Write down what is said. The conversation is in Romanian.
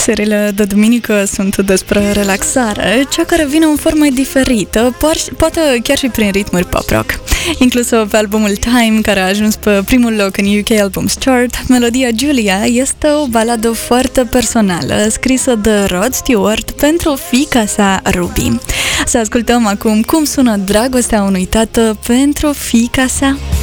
Seriile de duminică sunt despre relaxare, cea care vine în formă diferită, poate chiar și prin ritmuri pop-rock. Inclusă pe albumul Time, care a ajuns pe primul loc în UK Albums Chart, melodia Julia este o baladă foarte personală, scrisă de Rod Stewart pentru fiica sa Ruby. Să ascultăm acum cum sună dragostea unui tată pentru fiica sa.